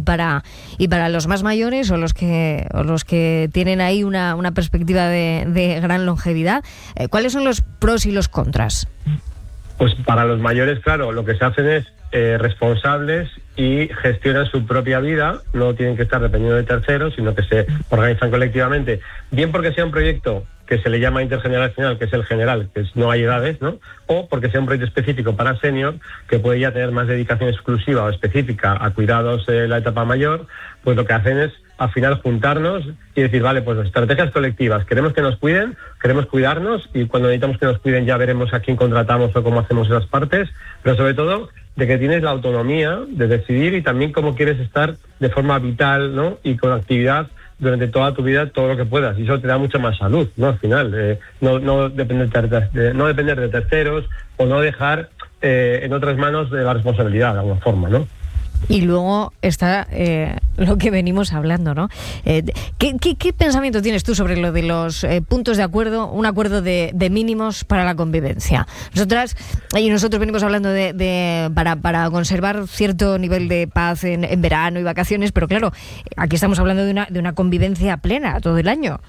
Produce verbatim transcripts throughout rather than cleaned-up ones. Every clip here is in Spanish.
para y para los más mayores o los que o los que tienen ahí una, una perspectiva de, de gran longevidad, eh, ¿cuáles son los pros y los contras? Pues para los mayores, claro, lo que se hacen es eh, responsables y gestionan su propia vida, no tienen que estar dependiendo de terceros, sino que se organizan colectivamente, bien porque sea un proyecto que se le llama intergeneracional, que es el general, que es, no hay edades, ¿no? O porque sea un proyecto específico para senior, que puede ya tener más dedicación exclusiva o específica a cuidados de la etapa mayor, pues lo que hacen es al final juntarnos y decir, vale, pues estrategias colectivas, queremos que nos cuiden, queremos cuidarnos y cuando necesitamos que nos cuiden ya veremos a quién contratamos o cómo hacemos esas partes, pero sobre todo de que tienes la autonomía de decidir y también cómo quieres estar de forma vital, ¿no? Y con actividad durante toda tu vida, todo lo que puedas, y eso te da mucha más salud, ¿no? Al final, eh, no, no, depender de, no depender de terceros o no dejar eh, en otras manos de la responsabilidad de alguna forma, ¿no? Y luego está eh, lo que venimos hablando, ¿no? Eh, ¿qué, qué, ¿Qué pensamiento tienes tú sobre lo de los eh, puntos de acuerdo, un acuerdo de, de mínimos para la convivencia? Nosotras y nosotros venimos hablando de, de para, para conservar cierto nivel de paz en, en verano y vacaciones, pero claro, aquí estamos hablando de una, de una convivencia plena todo el año.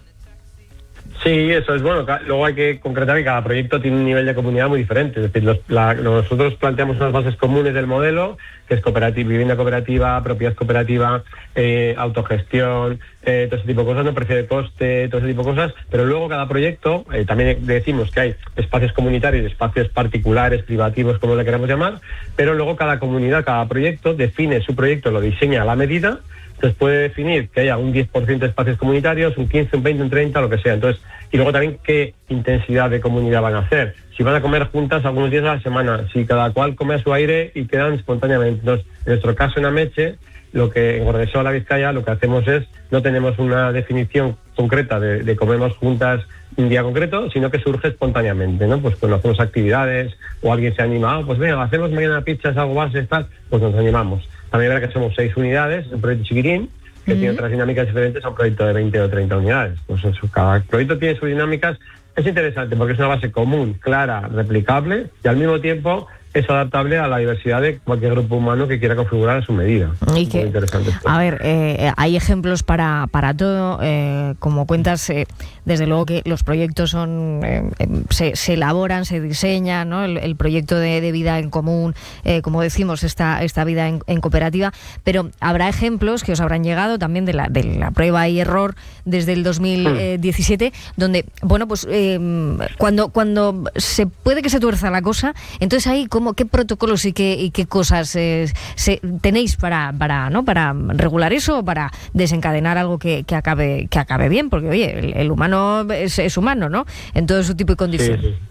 Sí, eso es bueno. Luego hay que concretar que cada proyecto tiene un nivel de comunidad muy diferente. Es decir, los, la, nosotros planteamos unas bases comunes del modelo, que es cooperativa, vivienda cooperativa, propiedad cooperativa, eh, autogestión, eh, todo ese tipo de cosas, no precio de coste, todo ese tipo de cosas. Pero luego cada proyecto, eh, también decimos que hay espacios comunitarios, espacios particulares, privativos, como le queramos llamar, pero luego cada comunidad, cada proyecto define su proyecto, lo diseña a la medida. Entonces puede definir que haya un diez por ciento de espacios comunitarios, un quince, un veinte, un treinta, lo que sea. Entonces, y luego también qué intensidad de comunidad van a hacer. Si van a comer juntas algunos días a la semana, si cada cual come a su aire y quedan espontáneamente. Entonces, en nuestro caso en Ameche, lo que en Gordesola, Vizcaya, lo que hacemos es, no tenemos una definición concreta de, de comemos juntas un día concreto, sino que surge espontáneamente, ¿no? Pues cuando hacemos actividades o alguien se anima, oh, pues venga, hacemos mañana pizzas, algo más, tal, pues nos animamos. También verá que somos seis unidades, un proyecto chiquitín, que uh-huh. tiene otras dinámicas diferentes a un proyecto de veinte o treinta unidades. Pues eso, cada proyecto tiene sus dinámicas. Es interesante porque es una base común, clara, replicable y al mismo tiempo es adaptable a la diversidad de cualquier grupo humano que quiera configurar a su medida. Y que, interesante a ver, eh, hay ejemplos para, para todo, eh, como cuentas, eh, desde luego que los proyectos son eh, se, se elaboran, se diseñan, ¿no? El, el proyecto de, de vida en común, eh, como decimos, esta, esta vida en, en cooperativa, pero habrá ejemplos que os habrán llegado también de la, de la prueba y error desde el dos mil diecisiete, donde, bueno, pues eh, cuando, cuando se puede que se tuerza la cosa, entonces ahí ¿Cómo, ¿qué protocolos y qué, y qué cosas eh, se, tenéis para, para, ¿no? para regular eso o para desencadenar algo que, que, acabe, que acabe bien? Porque, oye, el, el humano es, es humano, ¿no? En todo su tipo y condición. Sí, sí.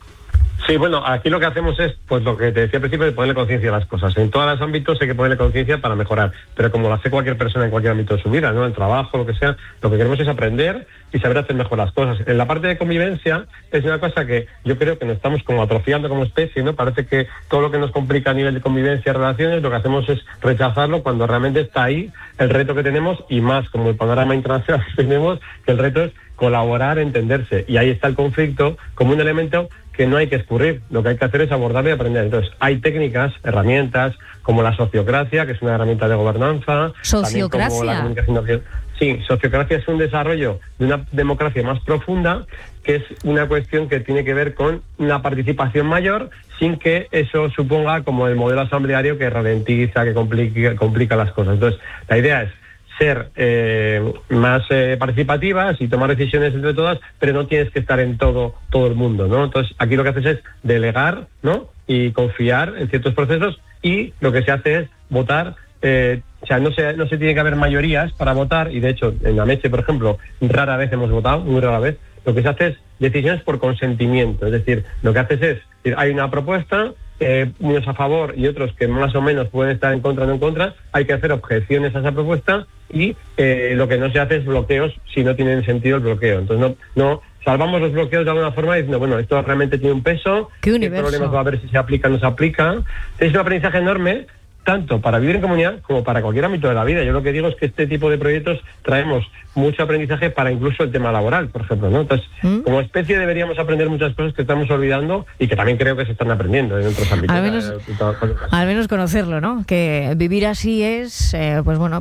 Sí, bueno, aquí lo que hacemos es, pues lo que te decía al principio, de ponerle conciencia a las cosas. En todos los ámbitos hay que ponerle conciencia para mejorar, pero como lo hace cualquier persona en cualquier ámbito de su vida, ¿no? El trabajo, lo que sea, lo que queremos es aprender y saber hacer mejor las cosas. En la parte de convivencia es una cosa que yo creo que nos estamos como atrofiando como especie, ¿no? Parece que todo lo que nos complica a nivel de convivencia, relaciones, lo que hacemos es rechazarlo cuando realmente está ahí el reto que tenemos y más como el panorama internacional que tenemos, que el reto es colaborar, entenderse. Y ahí está el conflicto como un elemento que no hay que escurrir, lo que hay que hacer es abordarlo y aprender. Entonces, hay técnicas, herramientas, como la sociocracia, que es una herramienta de gobernanza. ¿Sociocracia? Como la comunicación. Sí, sociocracia es un desarrollo de una democracia más profunda, que es una cuestión que tiene que ver con una participación mayor, sin que eso suponga como el modelo asambleario que ralentiza, que complica, complica las cosas. Entonces, la idea es ser eh, más eh, participativas y tomar decisiones entre todas, pero no tienes que estar en todo todo el mundo, ¿no? Entonces, aquí lo que haces es delegar, ¿no? Y confiar en ciertos procesos y lo que se hace es votar. Eh, o sea, no se, no se tiene que haber mayorías para votar y, de hecho, en Ameche, por ejemplo, rara vez hemos votado, muy rara vez. Lo que se hace es decisiones por consentimiento, es decir, lo que haces es, hay una propuesta, Eh, unos a favor y otros que más o menos pueden estar en contra o no en contra, hay que hacer objeciones a esa propuesta y eh, lo que no se hace es bloqueos si no tienen sentido el bloqueo. Entonces no, no salvamos los bloqueos de alguna forma diciendo, bueno, esto realmente tiene un peso, ¿Qué, ¿qué problemas va a haber si se aplica o no se aplica? Es un aprendizaje enorme, tanto para vivir en comunidad como para cualquier ámbito de la vida. Yo lo que digo es que este tipo de proyectos traemos mucho aprendizaje para incluso el tema laboral, por ejemplo, ¿no? Entonces, ¿Mm? como especie deberíamos aprender muchas cosas que estamos olvidando y que también creo que se están aprendiendo en otros ámbitos. Al menos, al menos conocerlo, ¿no? Que vivir así es, eh, pues bueno,